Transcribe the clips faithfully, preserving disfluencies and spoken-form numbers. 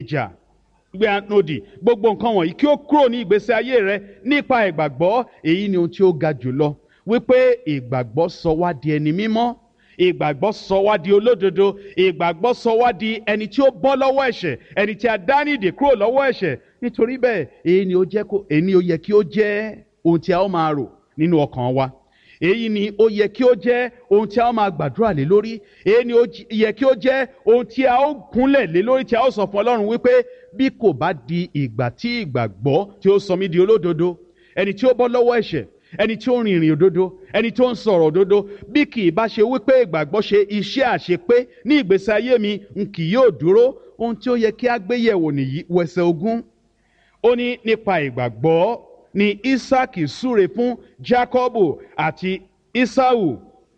ìjà gbé ànòdì gbogbo nǹkan wọ̀nyí kí ó kúrò ní ìgbésí ayé rẹ nípa ìgbàgbọ́. Èyí ni ohun tí ó ga jùlọ, wípé ìgbàgbọ́ sọ wá di ẹni mímọ́, ìgbàgbọ́ sọ wá di olódodo, ìgbàgbọ́ sọ wá di ẹni tí ó bọ́ lọ́wọ́ ẹ̀ṣẹ̀, ẹni tí a dá nídè kúrò lọ́wọ́ ẹ̀ṣẹ̀. Nítorí bẹ́ẹ̀ èyí ni ó jẹ́ kó èyí ni ó yẹ kí ó jẹ́ ohun tí a ó máa rò nínú ọkàn wa. Èyí ni ó yẹ kí ó jẹ́ ohun tí a ó máa gbàdúrà lé lórí. Èyí ni ó yẹ kí ó jẹ́ ohun tí a ó kúnlẹ̀ lé lórí, tí a ó sọ fún Ọlọ́run wípé bí kò bá di ìgbà tí ìgbàgbọ́ tí ó sọ mí di olódodo, ẹni tí ó bọ́ lọ́wọ́ ẹ̀ṣẹ̀, ẹni tí ó rìn ìrìn òdodo, ẹni tí ó ń sọ̀rọ̀ òdodo, bí kì í bá ṣe wípé ìgbàgbọ́ ṣe iṣẹ́ àṣepé ní ìgbésí ayé mi, n kì yóò dúró. Ohun tí ó yẹ kí a gbé yẹ̀wò nìyí. Wẹsẹ̀ ogún, ó ní nípa ìgbàgbọ́ ni Ísáàkì súre fún Jákọ́bù àti Ísáù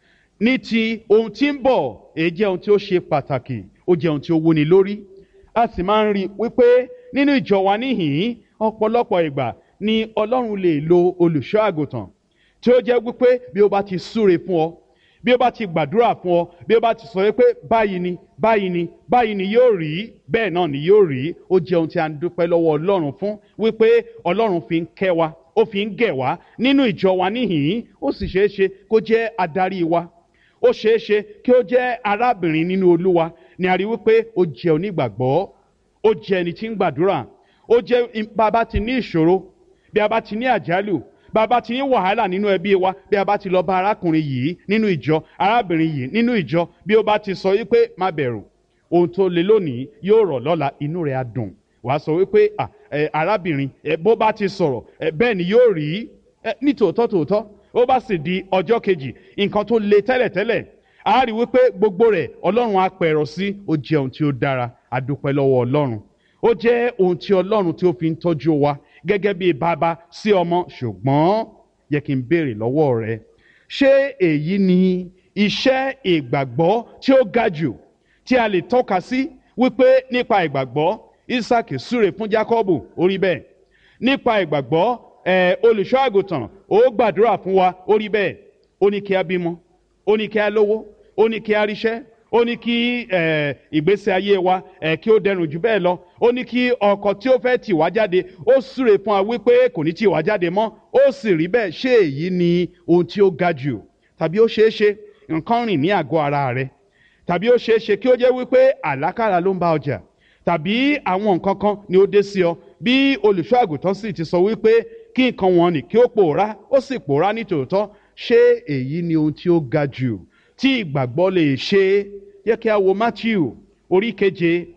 ní ti ohun tí ń bọ̀. Èyí jẹ́ ohun tí ó ṣe pàtàkì, ó jẹ́ ohun tí ó wúni lórí. A sì máa ń rí wípé nínú ìjọ wa níhìn-ín ọ̀pọ̀lọpọ̀ ìgbà ni Ọlọ́run lè lo olùṣọ́ àgùntàn tí ó jẹ́ wípé bí ó bá ti súre fún ọ, bí ó bá ti gbàdúrà fún ọ, bí ó bá ti sọ wípé báyìí ni báyìí ni báyìí ni yóò rí, bẹ́ẹ̀ náà ni yóò rí. Ó jẹ́ ohun tí a ń dúpẹ́ lọ́wọ́ Ọlọ́run fún, wípé Ọlọ́run fi ń kẹ́ wa, ó fi ń gẹ̀ wá nínú ìjọ wa níhìn-ín. Ó sì ṣeé ṣe kó jẹ́ adarí wa, ó ṣeé ṣe kí ó jẹ́ arábìnrin nínú Olúwa ni a rí wípé ó jẹ́ onígbàgbọ́, ó jẹ́ ẹni tí ń gbàdúrà, ó jẹ́ bàbá ti ní ìṣòro, bí a bá ti ní àjálù, bí a bá ti ní wàhálà nínú ẹbí wa, bí a bá ti lọ bá arákùnrin yìí nínú ìjọ, arábìnrin yìí nínú ìjọ, bí ó bá ti sọ wípé má bẹ̀rù, ohun tó le lónìí yóò rọ̀ lọ́la, inú rẹ̀ á dùn. Wàá sọ wípé arábìnrin bó bá ti sọ̀rọ̀ bẹ́ẹ̀ ni yóò rí. Ní tòótọ́ tòótọ́ ó bá sì di ọjọ́ kejì, nǹkan tó le tẹ́lẹ̀tẹ́lẹ̀ a rí wípé gbogbo rẹ̀ Ọlọ́run á pẹ̀rọ sí. Ó jẹ́ ohun tí ó dára, a dúpẹ́ lọ́wọ́ Ọlọ́run. Ó jẹ́ ohun tí Ọlọ́run tí ó fi ń tọ́jú wa gẹ́gẹ́ bí bàbá sí ọmọ. Ṣùgbọ́n yẹ kí n béèrè lọ́wọ́ rẹ, ṣé èyí ni iṣẹ́ ìgbàgbọ́ tí ó ga jù tí a lè tọ́ka sí wípé nípa ìgbàgbọ́ Ísáàkì súre fún Jákọ́bù, ó rí bẹ́ẹ̀. Nípa ìgbàgbọ́ ẹ̀ olùṣọ́ àgùntàn ó gbàdúrà fún wa, ó rí bẹ́ẹ̀. Ó ní kí a bímọ, ó ní kí a lówó, ó ní kí a ríṣẹ́, ó ní kí ìgbésí ayé wa kí ó dẹrùn jù bẹ́ẹ̀ lọ. Ó ní kí ọkọ tí ó fẹ́ tì wá jáde, ó súre fún wa wípé kò ní tì wá jáde mọ́. Ó sì rí bẹ́ẹ̀. Ṣé èyí ni ohun tí ó ga jù? Tàbí ó ṣeé ṣe nǹkan rìn ní àgọ́ ara rẹ, tàbí ó ṣeé ṣe kí ó jẹ́ wípé àlákàrà ló ń bá ọjà, tàbí àwọn nǹkan kan ni ó dé sí ọ. Bí olùṣọ́ àgùntàn sì ti sọ wípé kí nǹkan wọn nì kí ó pòórá, ó sì pòórá ní tòótọ́. Ṣé èyí ni ohun tí ó ga jù tí ìgbàgbọ́ lè ṣe? Yẹ kí a wo Mátíù orí keje,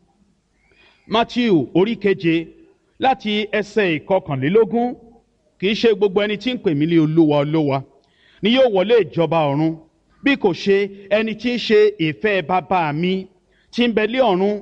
Mátíù orí keje láti ẹsẹ̀ ìkọkànlélógún. Kì í ṣe gbogbo ẹni tí ń pè mí ní Olúwa Olúwa ni yóò wọlé ìjọba ọ̀run, bí kò ṣe ẹni tí ń ṣe ìfẹ́ bàbá mi tí ń bẹ lé ọ̀run.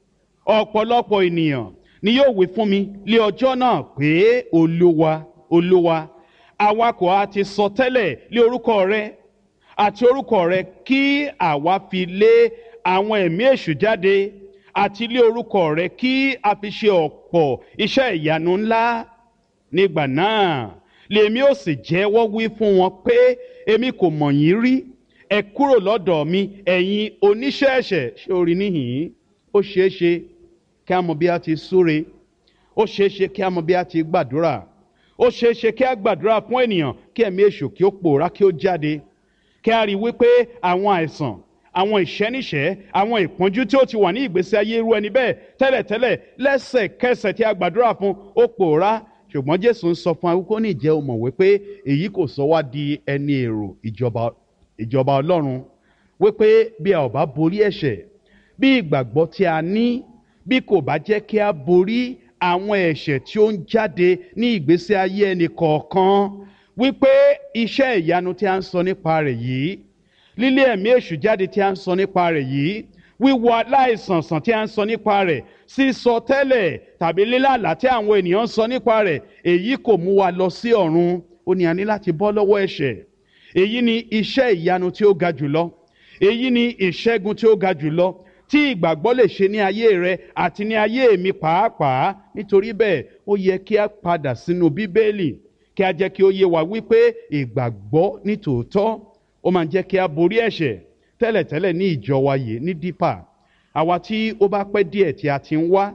Ọ̀pọ̀lọpọ̀ ènìyàn ni yóò wí fún mi lé ọjọ́ náà pé Olúwa Olúwa, àwa kò ha ti sọ tẹ́lẹ̀ lé orúkọ rẹ àti orúkọ rẹ kí àwa fi lé àwọn ẹ̀mí èṣù jáde, àti lé orúkọ rẹ kí a fi ṣe ọ̀pọ̀ iṣẹ́ ìyanu ńlá? Nígbà náà lèmi ó sì jẹ́wọ́ wí fún wọn pé èmi kò mọ̀ yín rí, ẹ kúrò lọ́dọ̀ mi ẹ̀yin oníṣẹ́ ẹ̀ṣẹ̀. Ṣé o rí níhìn-ín? Ó ṣeé ṣe kí a mọ bí a ti súre, ó ṣeé ṣe kí a mọ bí a ti gbàdúrà, ó ṣeé ṣe kí a gbàdúrà fún ènìyàn kí ẹ̀mí èṣù kí ó pòórá, kí ó jáde, kí a rí wípé àwọn àìsàn, àwọn ìṣẹ́níṣẹ́, àwọn ìpọ́njú tí ó ti wà ní ìgbésí ayé irú ẹni bẹ́ẹ̀ tẹ́lẹ̀tẹ́lẹ̀ lẹ́sẹ̀kẹsẹ̀ tí a gbàdúrà fún ó pòórá. Ṣùgbọ́n Jésù ń sọ fún wa kó ní ìjẹ́ o mọ̀ wípé èyí kò sọ wá di ẹni èrò ìjọba ìjọba Ọlọ́run, wípé bí a ò bá borí ẹ̀ṣẹ̀, bí ìgbàgbọ́ tí a ní bí kò bá jẹ́ kí a borí àwọn ẹ̀ṣẹ̀ tí ó ń jáde ní ìgbésí ayé ẹnì kọ̀ọ̀kan, wípé iṣẹ́ ìyanu tí a ń sọ nípa rẹ̀ yìí, lílé ẹ̀mí èṣù jáde tí a ń sọ nípa rẹ̀ yìí, wíwo aláìsàn sàn tí a ń sọ nípa rẹ̀, sísọ tẹ́lẹ̀ tàbí lílàlá tí àwọn ènìyàn ń sọ nípa rẹ̀, èyí kò mú wa lọ sí ọ̀run. Ó ní a ní láti bọ́ lọ́wọ́ ẹ̀ṣẹ̀. Èyí ni iṣẹ́ ìyanu tí ó ga jùlọ, èyí ni ìṣẹ́gun tí ó ga jùlọ tí ìgbàgbọ́ lè ṣe ní ayé rẹ àti ní ayé mi pàápàá. Nítorí bẹ́ẹ̀ ó yẹ kí a padà sínú Bíbélì, kí a jẹ́ kí ó yé wa wípé ìgbàgbọ́ ní tòótọ́ ó máa ń jẹ́ kí a borí ẹ̀ṣẹ̀. Tẹ́lẹ̀tẹ́lẹ̀ ní ìjọ wa yìí ní Dípà, àwa tí ó bá pẹ́ díẹ̀ tí a ti ń wá